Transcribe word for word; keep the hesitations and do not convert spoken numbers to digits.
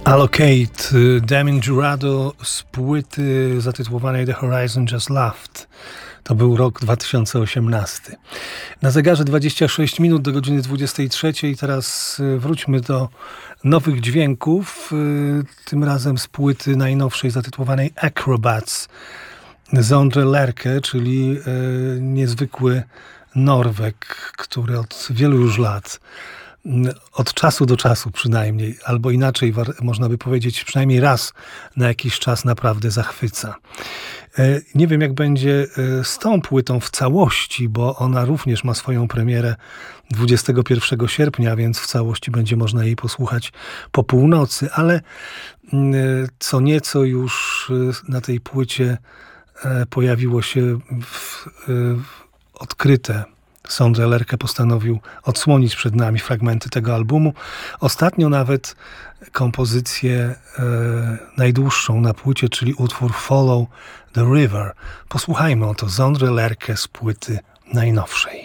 Allocate, Damien Jurado z płyty zatytułowanej The Horizon Just Laughed. To był rok dwa tysiące osiemnasty. Na zegarze dwadzieścia sześć minut do godziny dwudziestej trzeciej. Teraz wróćmy do nowych dźwięków. Tym razem z płyty najnowszej zatytułowanej Acrobats. Sondre Lerche, czyli niezwykły Norweg, który od wielu już lat, od czasu do czasu przynajmniej, albo inaczej można by powiedzieć, przynajmniej raz na jakiś czas naprawdę zachwyca. Nie wiem, jak będzie z tą płytą w całości, bo ona również ma swoją premierę dwudziestego pierwszego sierpnia, więc w całości będzie można jej posłuchać po północy, ale co nieco już na tej płycie pojawiło się w, w odkryte. Sondre Lerche postanowił odsłonić przed nami fragmenty tego albumu. Ostatnio nawet kompozycję e, najdłuższą na płycie, czyli utwór Follow the River. Posłuchajmy oto Sondre Lerche z płyty najnowszej.